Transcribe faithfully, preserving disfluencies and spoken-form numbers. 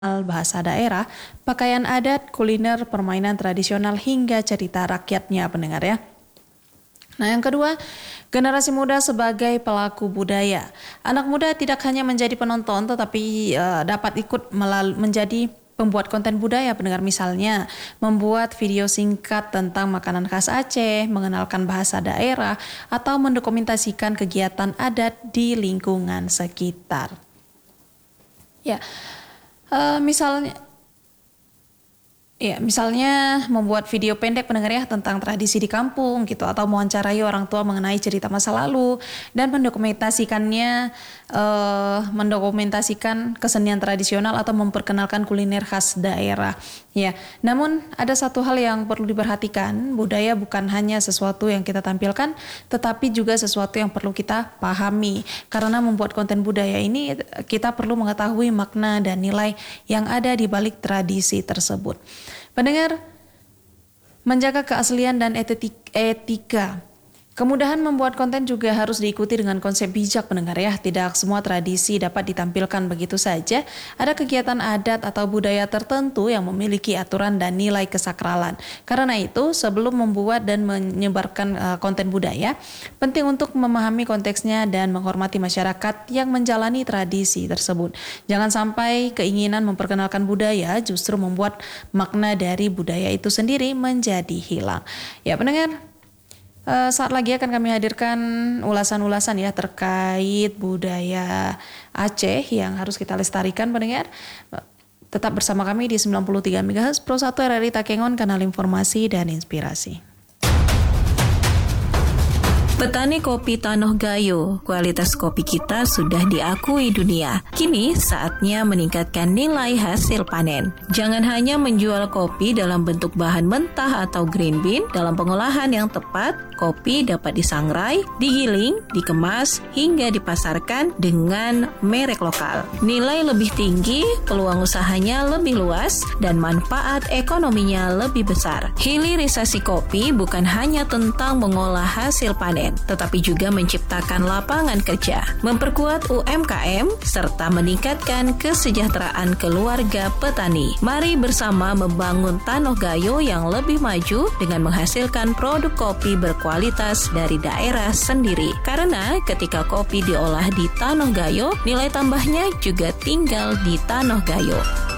bahasa daerah, pakaian adat, kuliner, permainan tradisional, hingga cerita rakyatnya pendengar ya. Nah yang kedua, generasi muda sebagai pelaku budaya. Anak muda tidak hanya menjadi penonton tetapi uh, dapat ikut melal- menjadi pembuat konten budaya pendengar, misalnya membuat video singkat tentang makanan khas Aceh, mengenalkan bahasa daerah, atau mendokumentasikan kegiatan adat di lingkungan sekitar. Ya, uh, misalnya Ya, misalnya membuat video pendek pendengar ya tentang tradisi di kampung gitu, atau mewawancarai orang tua mengenai cerita masa lalu dan mendokumentasikannya, eh, mendokumentasikan kesenian tradisional atau memperkenalkan kuliner khas daerah. Ya, namun ada satu hal yang perlu diperhatikan, budaya bukan hanya sesuatu yang kita tampilkan, tetapi juga sesuatu yang perlu kita pahami. Karena membuat konten budaya ini kita perlu mengetahui makna dan nilai yang ada di balik tradisi tersebut. Pendengar, menjaga keaslian dan etika. Kemudahan membuat konten juga harus diikuti dengan konsep bijak pendengar ya. Tidak semua tradisi dapat ditampilkan begitu saja. Ada kegiatan adat atau budaya tertentu yang memiliki aturan dan nilai kesakralan. Karena itu, sebelum membuat dan menyebarkan uh, konten budaya, penting untuk memahami konteksnya dan menghormati masyarakat yang menjalani tradisi tersebut. Jangan sampai keinginan memperkenalkan budaya justru membuat makna dari budaya itu sendiri menjadi hilang. Ya pendengar, Uh, saat lagi akan kami hadirkan ulasan-ulasan ya terkait budaya Aceh yang harus kita lestarikan pendengar. Uh, tetap bersama kami di sembilan puluh tiga megahertz Pro satu R R I Takengon, kanal informasi dan inspirasi. Petani kopi Tanoh Gayo, kualitas kopi kita sudah diakui dunia. Kini saatnya meningkatkan nilai hasil panen. Jangan hanya menjual kopi dalam bentuk bahan mentah atau green bean. Dalam pengolahan yang tepat, kopi dapat disangrai, digiling, dikemas, hingga dipasarkan dengan merek lokal. Nilai lebih tinggi, peluang usahanya lebih luas, dan manfaat ekonominya lebih besar. Hilirisasi kopi bukan hanya tentang mengolah hasil panen, tetapi juga menciptakan lapangan kerja, memperkuat U M K M, serta meningkatkan kesejahteraan keluarga petani. Mari bersama membangun Tanoh Gayo yang lebih maju dengan menghasilkan produk kopi berkualitas dari daerah sendiri. Karena ketika kopi diolah di Tanoh Gayo, nilai tambahnya juga tinggal di Tanoh Gayo.